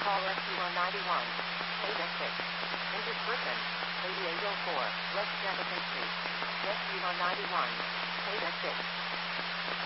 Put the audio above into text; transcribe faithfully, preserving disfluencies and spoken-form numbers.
Call S U one ninety-one. Data six. Interscription. eighty-eight oh four. West Jefferson Street. S U one ninety-one. Data six.